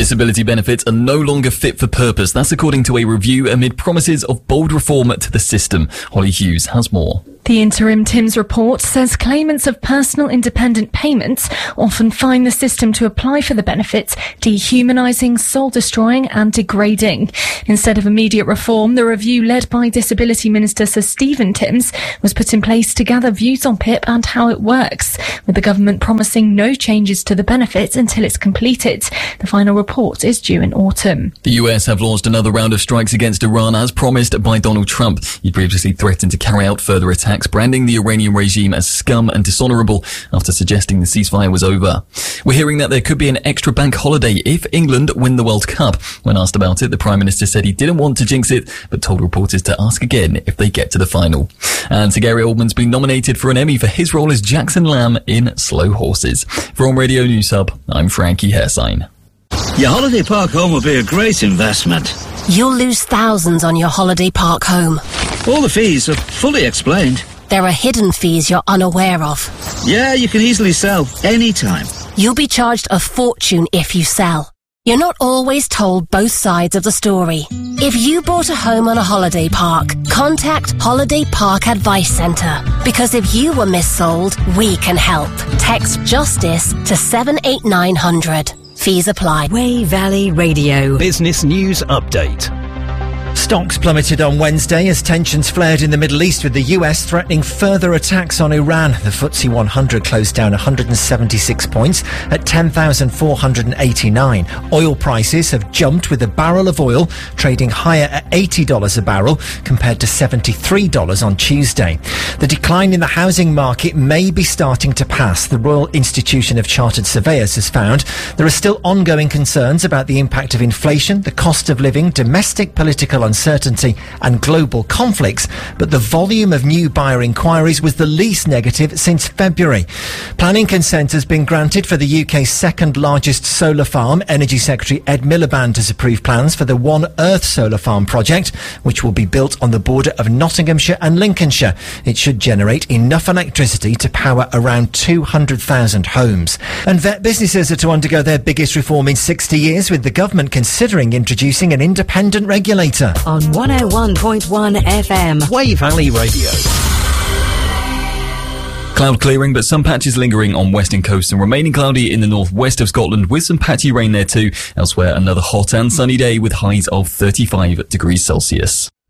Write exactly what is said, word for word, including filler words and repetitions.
Disability benefits are no longer fit for purpose. That's according to a review amid promises of bold reform to the system. Holly Hughes has more. The interim Timms report says claimants of personal independent payments often find the system to apply for the benefits dehumanising, soul-destroying and degrading. Instead of immediate reform, the review led by Disability Minister Sir Stephen Timms was put in place to gather views on P I P and how it works, with the government promising no changes to the benefits until it's completed. The final report is due in autumn. The U S have launched another round of strikes against Iran as promised by Donald Trump. He previously threatened to carry out further attacks, branding the Iranian regime as scum and dishonourable after suggesting the ceasefire was over. We're hearing that there could be an extra bank holiday if England win the World Cup. When asked about it, the Prime Minister said he didn't want to jinx it, but told reporters to ask again if they get to the final. And Sir Gary Oldman's been nominated for an Emmy for his role as Jackson Lamb in Slow Horses. From Radio News Hub, I'm Frankie Hairsign. Your holiday park home will be a great investment. You'll lose thousands on your holiday park home. All the fees are fully explained. There are hidden fees you're unaware of. Yeah, you can easily sell anytime. You'll be charged a fortune if you sell. You're not always told both sides of the story. If you bought a home on a holiday park, contact Holiday Park Advice Centre. Because if you were missold, we can help. Text JUSTICE to seven eight nine hundred. Fees apply. Wey Valley Radio. Business News Update. Stocks plummeted on Wednesday as tensions flared in the Middle East, with the U S threatening further attacks on Iran. The F T S E one hundred closed down one hundred seventy-six points at ten thousand four hundred eighty-nine. Oil prices have jumped, with a barrel of oil trading higher at eighty dollars a barrel compared to seventy-three dollars on Tuesday. The decline in the housing market may be starting to pass. The Royal Institution of Chartered Surveyors has found there are still ongoing concerns about the impact of inflation, the cost of living, domestic political uncertainty and global conflicts, but the volume of new buyer inquiries was the least negative since February. Planning consent has been granted for the U K's second largest solar farm. Energy Secretary Ed Miliband has approved plans for the One Earth solar farm project, which will be built on the border of Nottinghamshire and Lincolnshire. It should generate enough electricity to power around two hundred thousand homes. And vet businesses are to undergo their biggest reform in sixty years, with the government considering introducing an independent regulator. On one oh one point one F M. Wey Valley Radio. Cloud clearing, but some patches lingering on western coast and remaining cloudy in the northwest of Scotland, with some patchy rain there too. Elsewhere, another hot and sunny day with highs of thirty-five degrees Celsius.